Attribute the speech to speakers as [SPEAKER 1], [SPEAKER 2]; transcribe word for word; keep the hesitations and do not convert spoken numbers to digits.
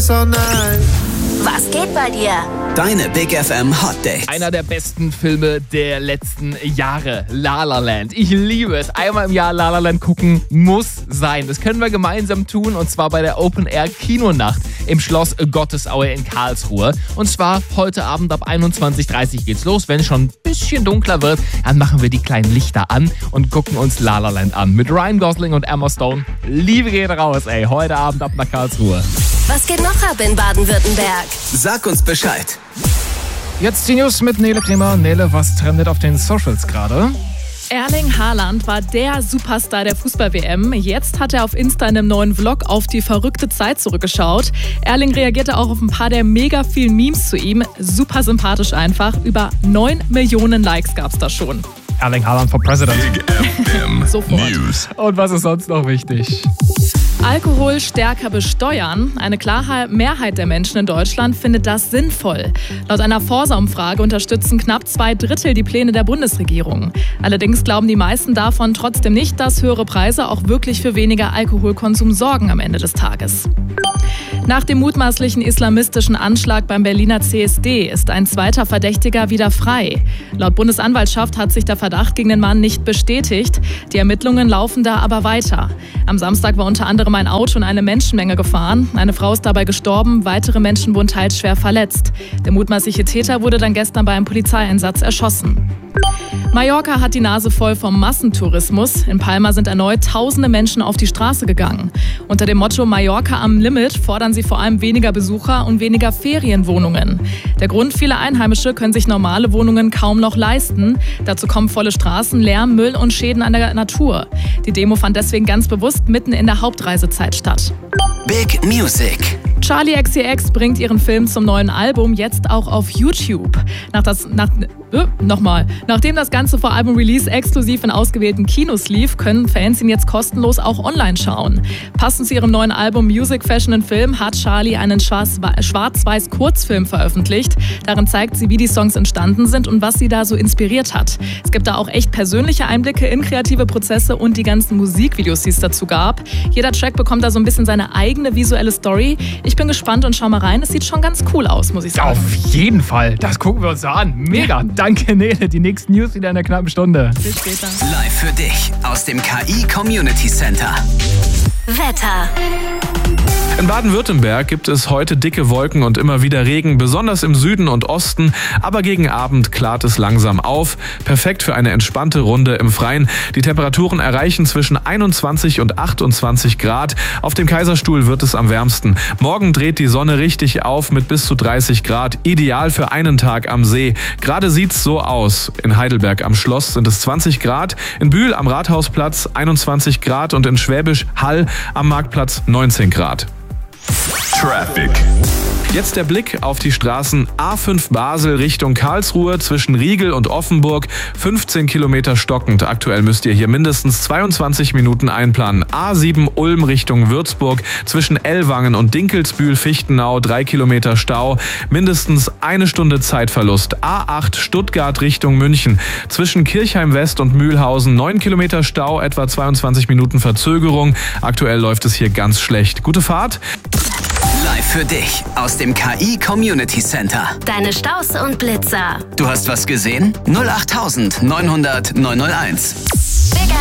[SPEAKER 1] so nice.
[SPEAKER 2] Was geht bei dir?
[SPEAKER 3] Deine Big F M Hot Dates.
[SPEAKER 4] Einer der besten Filme der letzten Jahre, La La Land. Ich liebe es. Einmal im Jahr La La Land gucken muss sein. Das können wir gemeinsam tun, und zwar bei der Open Air Kinonacht im Schloss Gottesaue in Karlsruhe. Und zwar heute Abend ab einundzwanzig Uhr dreißig geht's los. Wenn es schon ein bisschen dunkler wird, dann machen wir die kleinen Lichter an und gucken uns La La Land an. Mit Ryan Gosling und Emma Stone. Liebe geht raus, ey. Heute Abend ab nach Karlsruhe.
[SPEAKER 2] Was geht noch ab in Baden-Württemberg?
[SPEAKER 3] Sag uns Bescheid.
[SPEAKER 5] Jetzt die News mit Nele Kremer. Nele, was trendet auf den Socials gerade?
[SPEAKER 6] Erling Haaland war der Superstar der Fußball-W M. Jetzt hat er auf Insta in einem neuen Vlog auf die verrückte Zeit zurückgeschaut. Erling reagierte auch auf ein paar der mega vielen Memes zu ihm. Super sympathisch einfach. Über neun Millionen Likes gab's da schon.
[SPEAKER 5] Erling Haaland for President.
[SPEAKER 7] Big F M
[SPEAKER 6] Sofort.
[SPEAKER 7] News.
[SPEAKER 5] Und was ist sonst noch wichtig?
[SPEAKER 6] Alkohol stärker besteuern. Eine klare Mehrheit der Menschen in Deutschland findet das sinnvoll. Laut einer Forsa-Umfrage unterstützen knapp zwei Drittel die Pläne der Bundesregierung. Allerdings glauben die meisten davon trotzdem nicht, dass höhere Preise auch wirklich für weniger Alkoholkonsum sorgen am Ende des Tages. Nach dem mutmaßlichen islamistischen Anschlag beim Berliner C S D ist ein zweiter Verdächtiger wieder frei. Laut Bundesanwaltschaft hat sich der Verdacht gegen den Mann nicht bestätigt. Die Ermittlungen laufen da aber weiter. Am Samstag war unter anderem ein Auto in eine Menschenmenge gefahren. Eine Frau ist dabei gestorben, weitere Menschen wurden teils schwer verletzt. Der mutmaßliche Täter wurde dann gestern bei einem Polizeieinsatz erschossen. Mallorca hat die Nase voll vom Massentourismus. In Palma sind erneut tausende Menschen auf die Straße gegangen. Unter dem Motto Mallorca am Limit fordern sie vor allem weniger Besucher und weniger Ferienwohnungen. Der Grund: viele Einheimische können sich normale Wohnungen kaum noch leisten. Dazu kommen volle Straßen, Lärm, Müll und Schäden an der Natur. Die Demo fand deswegen ganz bewusst mitten in der Hauptreisezeit statt.
[SPEAKER 3] Big Music.
[SPEAKER 6] Charli X C X bringt ihren Film zum neuen Album jetzt auch auf YouTube. Nach das, nach, äh, nochmal. Nachdem das Ganze vor Album-Release exklusiv in ausgewählten Kinos lief, können Fans ihn jetzt kostenlos auch online schauen. Passend zu ihrem neuen Album Music, Fashion and Film hat Charli einen schwarz-weiß Kurzfilm veröffentlicht. Darin zeigt sie, wie die Songs entstanden sind und was sie da so inspiriert hat. Es gibt da auch echt persönliche Einblicke in kreative Prozesse und die ganzen Musikvideos, die es dazu gab. Jeder Track bekommt da so ein bisschen seine eigene visuelle Story. Ich bin gespannt und schau mal rein. Es sieht schon ganz cool aus, muss ich sagen.
[SPEAKER 5] Auf jeden Fall. Das gucken wir uns da an. Mega. Danke, Nele. Die nächsten News wieder in einer knappen Stunde.
[SPEAKER 6] Bis später.
[SPEAKER 3] Live für dich aus dem K I Community Center.
[SPEAKER 2] Wetter.
[SPEAKER 8] In Baden-Württemberg gibt es heute dicke Wolken und immer wieder Regen, besonders im Süden und Osten. Aber gegen Abend klart es langsam auf. Perfekt für eine entspannte Runde im Freien. Die Temperaturen erreichen zwischen einundzwanzig und achtundzwanzig Grad. Auf dem Kaiserstuhl wird es am wärmsten. Morgen dreht die Sonne richtig auf mit bis zu dreißig Grad. Ideal für einen Tag am See. Gerade sieht's so aus. In Heidelberg am Schloss sind es zwanzig Grad. In Bühl am Rathausplatz einundzwanzig Grad und in Schwäbisch Hall am Marktplatz neunzehn Grad.
[SPEAKER 7] Traffic.
[SPEAKER 8] Jetzt der Blick auf die Straßen. A fünf Basel Richtung Karlsruhe zwischen Riegel und Offenburg. fünfzehn Kilometer stockend. Aktuell müsst ihr hier mindestens zweiundzwanzig Minuten einplanen. A sieben Ulm Richtung Würzburg zwischen Ellwangen und Dinkelsbühl-Fichtenau. drei Kilometer Stau. Mindestens eine Stunde Zeitverlust. A acht Stuttgart Richtung München zwischen Kirchheim West und Mühlhausen. neun Kilometer Stau, etwa zweiundzwanzig Minuten Verzögerung. Aktuell läuft es hier ganz schlecht. Gute Fahrt.
[SPEAKER 3] Live für dich aus dem K I Community Center.
[SPEAKER 2] Deine Staus und Blitzer.
[SPEAKER 3] Du hast was gesehen? null acht neun null null neun null eins.